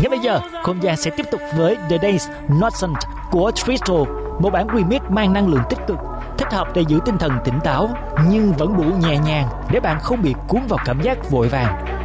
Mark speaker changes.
Speaker 1: Ngay bây giờ, không gian sẽ tiếp tục với The Days Not Sent của Tristan, một bản remix mang năng lượng tích cực, thích hợp để giữ tinh thần tỉnh táo nhưng vẫn đủ nhẹ nhàng để bạn không bị cuốn vào cảm giác vội vàng.